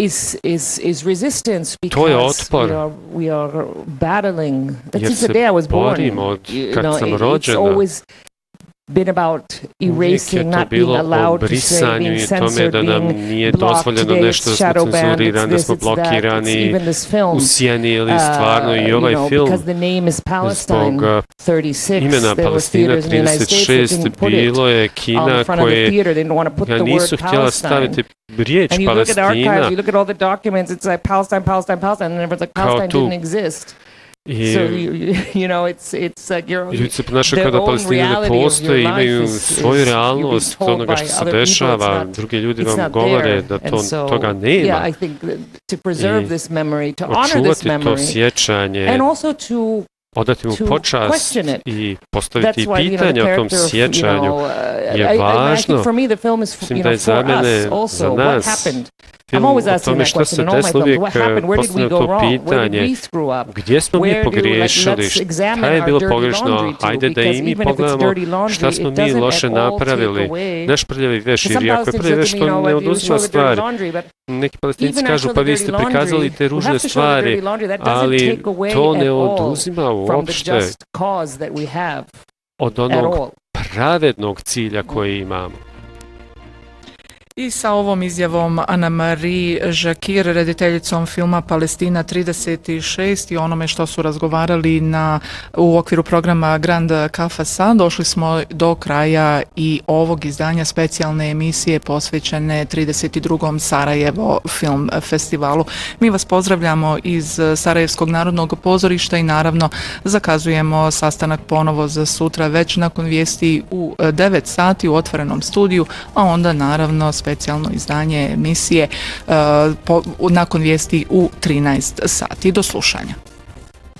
is resistance To je because otpor. we are battling. Jer Since the se day I was born, borimo od kad sam it's rođena. always been about erasing, not being allowed to say, being censored, da nam being nije blocked. dozvoljeno Today nešto it's da shadow smo banned, cenzurirani, da smo blokirani, even this film, usijanili stvarno i ovaj film. because the name is Palestine Zbog 36, imena there was Palestina theaters in the United States that 36 didn't put it bilo je on kina the front of the koje theater. They didn't want to put ga the nisu word htjela Palestine. staviti riječ And you look at the archives, Palestina. you look at all the documents, it's like Palestine, Palestine, Palestine, and everyone's like, Palestine didn't exist. I So you know, it's like ljudi se ponašaju kao da Palestina ne postoji, imaju svoju realnost onoga što se dešava, drugi ljudi vam govore da toga nema. Yeah, I think to preserve this memory, to honor this očuvati to memory, sjećanje, and also to odati mu počast i postaviti That's why, pitanje o tom sjećanju je važno. Mislim da je za mene, za nas, film o tome što se desilo uvijek postavljeno to pitanje, gdje smo mi pogriješili, šta je bilo pogrešno, hajde da i mi pogledamo šta smo mi loše napravili, naš prljavi veš, jer ako je prljavi veš, to ne oduzima stvari. Neki Palestinci kažu, pa vi ste prikazali te ružne stvari, ali to ne oduzima uopšte od onog pravednog cilja koji imamo. I sa ovom izjavom Ana-Marie Jacquir, rediteljicom filma Palestina 36 i onome što su razgovarali u okviru programa Grand Kafasa, došli smo do kraja i ovog izdanja specijalne emisije posvećene 32. Sarajevo film festivalu. Mi vas pozdravljamo iz Sarajevskog narodnog pozorišta i naravno zakazujemo sastanak ponovo za sutra već nakon vijesti u 9 sati u otvorenom studiju, a onda naravno specijalno izdanje emisije nakon vijesti u 13 sati. Do slušanja.